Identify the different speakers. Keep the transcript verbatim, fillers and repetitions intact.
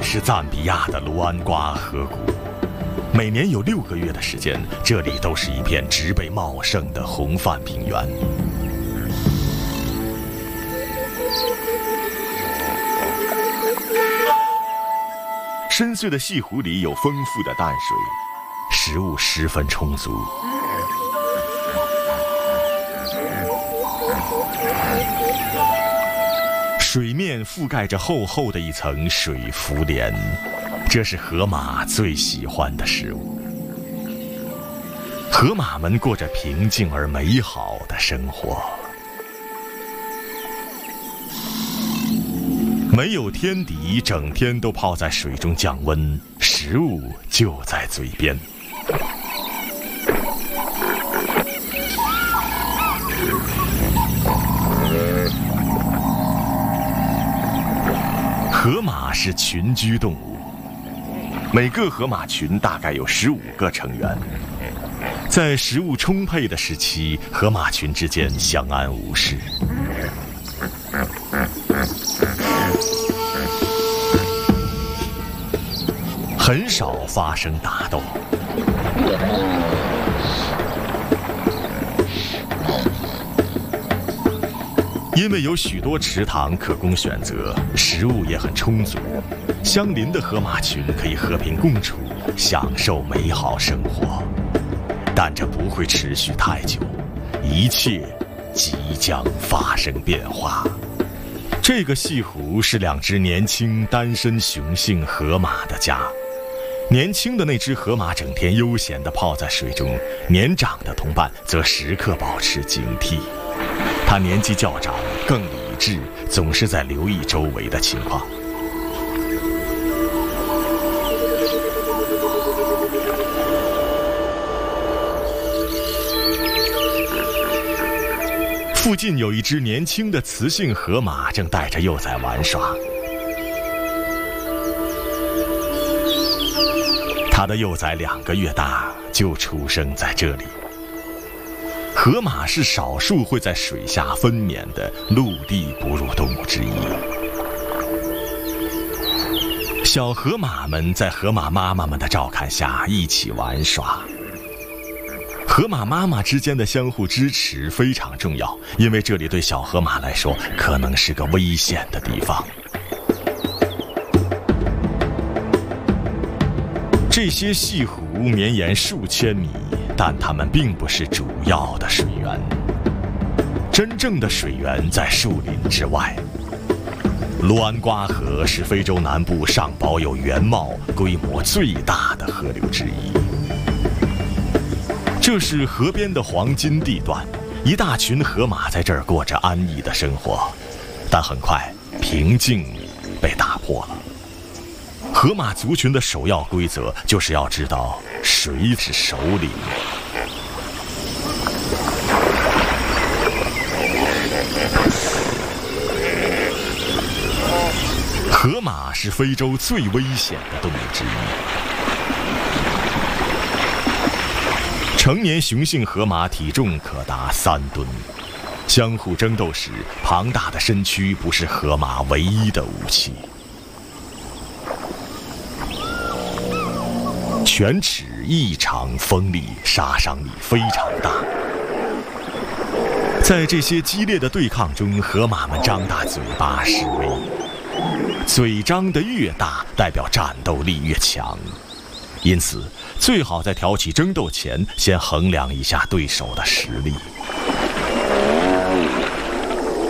Speaker 1: 是赞比亚的卢安瓜河谷，每年有六个月的时间，这里都是一片植被茂盛的红泛平原。深邃的西湖里有丰富的淡水，食物十分充足。水面覆盖着厚厚的一层水浮莲，这是河马最喜欢的食物。河马们过着平静而美好的生活。没有天敌，整天都泡在水中降温，食物就在嘴边。河马是群居动物，每个河马群大概有十五个成员。在食物充沛的时期，河马群之间相安无事。很少发生打斗。因为有许多池塘可供选择，食物也很充足，相邻的河马群可以和平共处，享受美好生活。但这不会持续太久，一切即将发生变化。这个西湖是两只年轻单身雄性河马的家。年轻的那只河马整天悠闲地泡在水中，年长的同伴则时刻保持警惕。他年纪较长，更理智，总是在留意周围的情况。附近有一只年轻的雌性河马正带着幼崽玩耍。它的幼崽两个月大就出生在这里。河马是少数会在水下分娩的陆地哺乳动物之一。小河马们在河马妈妈们的照看下一起玩耍。河马妈妈之间的相互支持非常重要，因为这里对小河马来说可能是个危险的地方。这些西湖绵延数千米，但它们并不是主要的水源。真正的水源在树林之外。卢安瓜河是非洲南部上保有原貌、规模最大的河流之一。这是河边的黄金地段，一大群河马在这儿过着安逸的生活，但很快平静被打破了。河马族群的首要规则就是要知道谁是首领。河马是非洲最危险的动物之一。成年雄性河马体重可达三吨，相互争斗时，庞大的身躯不是河马唯一的武器。犬齿异常锋利，杀伤力非常大。在这些激烈的对抗中，河马们张大嘴巴示威，嘴张得越大，代表战斗力越强。因此，最好在挑起争斗前，先衡量一下对手的实力。